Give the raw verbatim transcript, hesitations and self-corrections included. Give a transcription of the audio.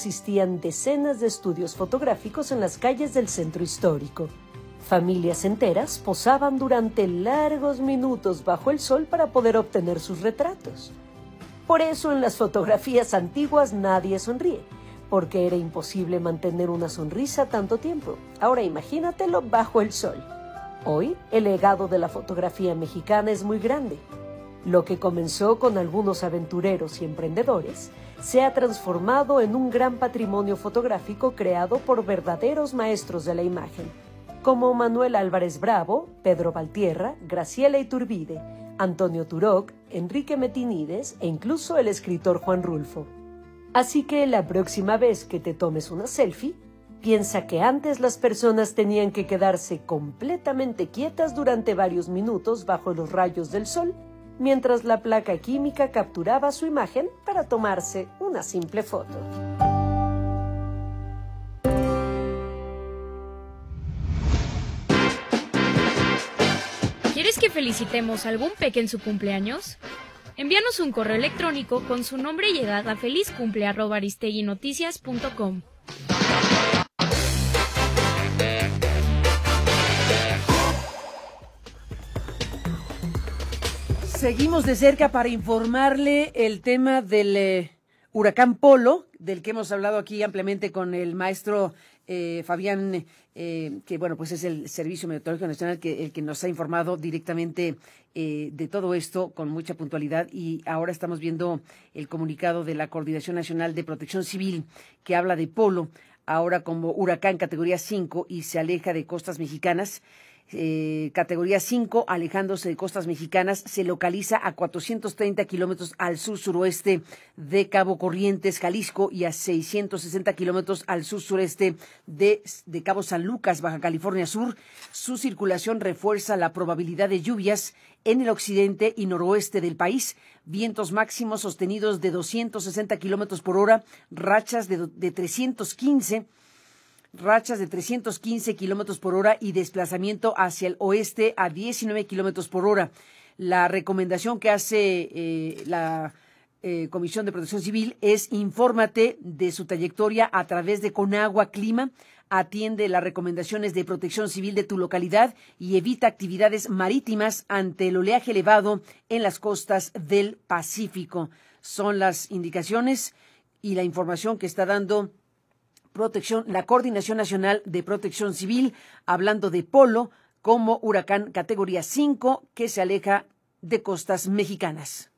existían decenas de estudios fotográficos en las calles del centro histórico. Familias enteras posaban durante largos minutos bajo el sol para poder obtener sus retratos. Por eso en las fotografías antiguas nadie sonríe, porque era imposible mantener una sonrisa tanto tiempo. Ahora imagínatelo bajo el sol. Hoy, el legado de la fotografía mexicana es muy grande. Lo que comenzó con algunos aventureros y emprendedores se ha transformado en un gran patrimonio fotográfico creado por verdaderos maestros de la imagen, como Manuel Álvarez Bravo, Pedro Valtierra, Graciela Iturbide, Antonio Turok, Enrique Metinides e incluso el escritor Juan Rulfo. Así que la próxima vez que te tomes una selfie, piensa que antes las personas tenían que quedarse completamente quietas durante varios minutos bajo los rayos del sol, mientras la placa química capturaba su imagen para tomarse una simple foto. ¿Quieres que felicitemos a algún peque en su cumpleaños? Envíanos un correo electrónico con su nombre y edad a felizcumple arroba aristeguinoticias punto com. Seguimos de cerca para informarle el tema del eh, huracán Polo, del que hemos hablado aquí ampliamente con el maestro eh, Fabián, eh, que bueno, pues es el Servicio Meteorológico Nacional, que el que nos ha informado directamente eh, de todo esto con mucha puntualidad. Y ahora estamos viendo el comunicado de la Coordinación Nacional de Protección Civil, que habla de Polo, ahora como huracán categoría cinco y se aleja de costas mexicanas. Eh, categoría cinco, alejándose de costas mexicanas, se localiza a cuatrocientos treinta kilómetros al sur-suroeste de Cabo Corrientes, Jalisco, y a seiscientos sesenta kilómetros al sur-sureste de, de Cabo San Lucas, Baja California Sur. Su circulación refuerza la probabilidad de lluvias en el occidente y noroeste del país, vientos máximos sostenidos de doscientos sesenta kilómetros por hora, rachas de, de trescientos quince rachas de trescientos quince kilómetros por hora y desplazamiento hacia el oeste a diecinueve kilómetros por hora. La recomendación que hace eh, la eh, Comisión de Protección Civil es infórmate de su trayectoria a través de Conagua Clima, atiende las recomendaciones de protección civil de tu localidad y evita actividades marítimas ante el oleaje elevado en las costas del Pacífico. Son las indicaciones y la información que está dando Protección, la Coordinación Nacional de Protección Civil, hablando de Polo como huracán categoría cinco que se aleja de costas mexicanas.